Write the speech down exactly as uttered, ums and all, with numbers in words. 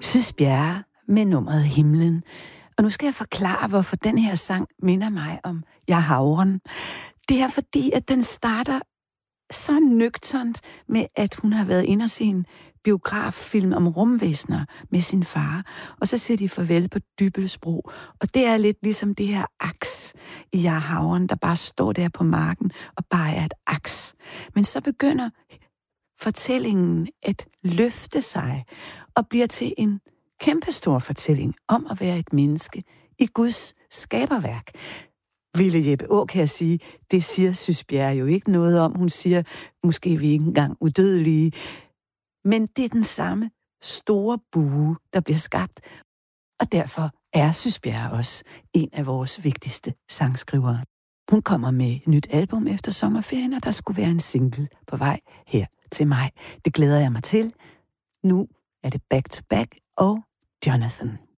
Søs Bjerre med nummeret Himlen. Og nu skal jeg forklare, hvorfor den her sang minder mig om Jeg Havren. Det er fordi, at den starter så nøgternt med, at hun har været inde og se en biograffilm om rumvæsener med sin far, og så siger de farvel på Dybbølsbro. Og det er lidt ligesom det her aks i Jeg Havren, der bare står der på marken og bare er et aks. Men så begynder fortællingen at løfte sig og bliver til en kæmpestor fortælling om at være et menneske i Guds skaberværk. Ville Jeppe Aakjær sige, det siger Søs Bjerre jo ikke noget om. Hun siger, måske vi ikke engang udødelige. Men det er den samme store bue, der bliver skabt. Og derfor er Søs Bjerre også en af vores vigtigste sangskrivere. Hun kommer med et nyt album efter sommerferien, og der skulle være en single på vej her til mig. Det glæder jeg mig til. Nu er det Back to Back og Jonathan.